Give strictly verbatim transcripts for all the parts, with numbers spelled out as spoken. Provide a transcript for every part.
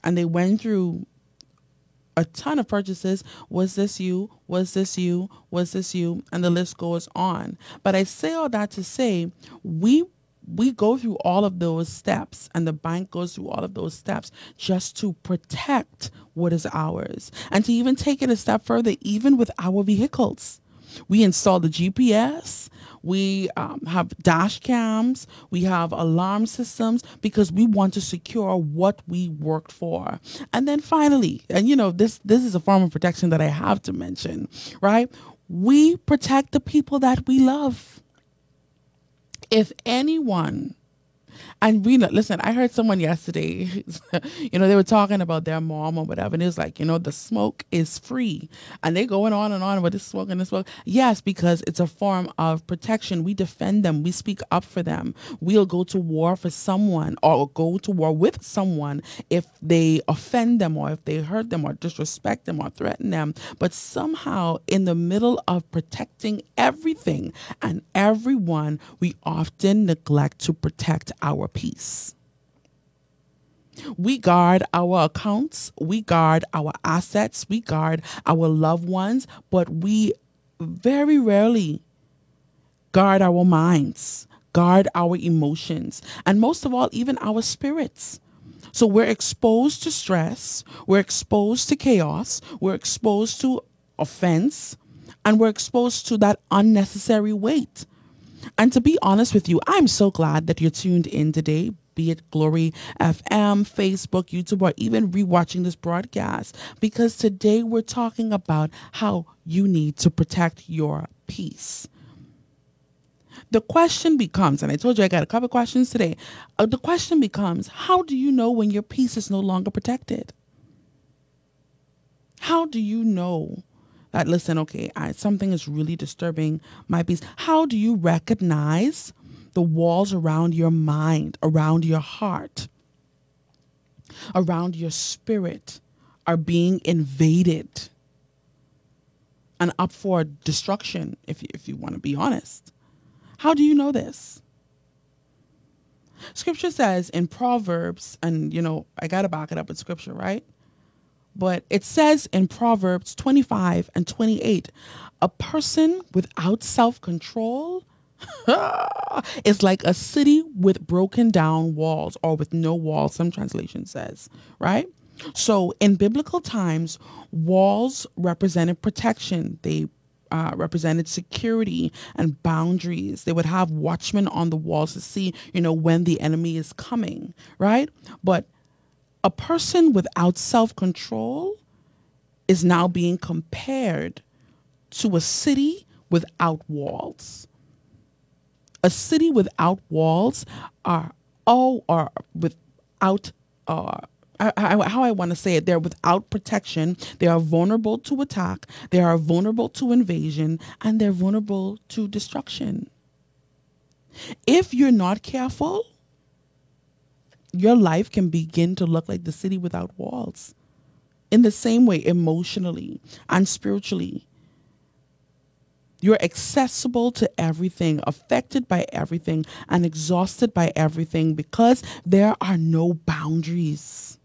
and they went through a ton of purchases. Was this you? Was this you? Was this you? And the list goes on. But I say all that to say, we we go through all of those steps, and the bank goes through all of those steps just to protect what is ours. And to even take it a step further, even with our vehicles. We install the G P S. We um, have dash cams. We have alarm systems because we want to secure what we worked for. And then finally, and you know, this this is a form of protection that I have to mention, right? We protect the people that we love. If anyone, and we know, listen, I heard someone yesterday, you know, they were talking about their mom or whatever. And it was like, you know, the smoke is free. And they going on and on about this smoke and this smoke. Yes, because it's a form of protection. We defend them. We speak up for them. We'll go to war for someone or go to war with someone if they offend them or if they hurt them or disrespect them or threaten them. But somehow in the middle of protecting everything and everyone, we often neglect to protect our peace. We guard our accounts, we guard our assets, we guard our loved ones, but we very rarely guard our minds, guard our emotions, and most of all, even our spirits. So we're exposed to stress, we're exposed to chaos, we're exposed to offense, and we're exposed to that unnecessary weight. And to be honest with you, I'm so glad that you're tuned in today, be it Glory F M, Facebook, YouTube, or even rewatching this broadcast, because today we're talking about how you need to protect your peace. The question becomes, and I told you I got a couple questions today. Uh, the question becomes, how do you know when your peace is no longer protected? How do you know that, listen, okay, I, something is really disturbing my peace? How do you recognize the walls around your mind, around your heart, around your spirit are being invaded and up for destruction, if you, if you want to be honest? How do you know this? Scripture says in Proverbs, and, you know, I got to back it up with scripture, right? But it says in Proverbs twenty-five and twenty-eight, a person without self-control is like a city with broken down walls, or with no walls, some translation says, right? So in biblical times, walls represented protection. They uh, represented security and boundaries. They would have watchmen on the walls to see, you know, when the enemy is coming, right? But a person without self-control is now being compared to a city without walls. A city without walls are, oh, or without, uh, I, I, how I want to say it, they're without protection. They are vulnerable to attack. They are vulnerable to invasion, and they're vulnerable to destruction. If you're not careful, your life can begin to look like the city without walls. In the same way, emotionally and spiritually, you're accessible to everything, affected by everything, and exhausted by everything because there are no boundaries.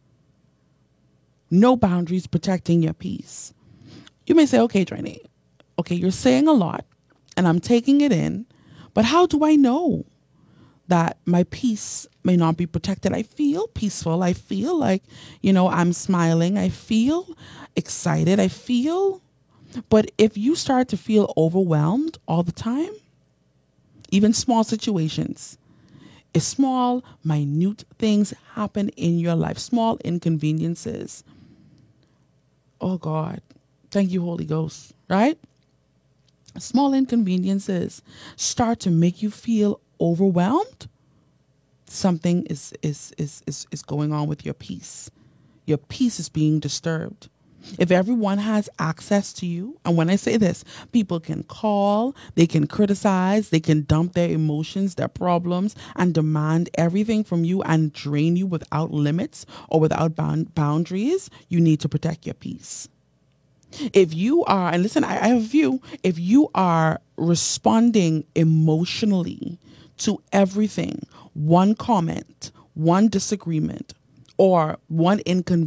No boundaries protecting your peace. You may say, okay, Drenny, okay, you're saying a lot, and I'm taking it in, but how do I know that my peace may not be protected? I feel peaceful. I feel like, you know, I'm smiling. I feel excited. I feel, but if you start to feel overwhelmed all the time, even small situations, if small, minute things happen in your life, small inconveniences, oh God, thank you, Holy Ghost, right? Small inconveniences start to make you feel overwhelmed. Something is, is, is, is, is going on with your peace. Your peace is being disturbed. If everyone has access to you, and when I say this, people can call, they can criticize, they can dump their emotions, their problems, and demand everything from you and drain you without limits or without bound- boundaries, you need to protect your peace. If you are, and listen, I, I have a view, if you are responding emotionally to everything, one comment, one disagreement, or one inconvenience,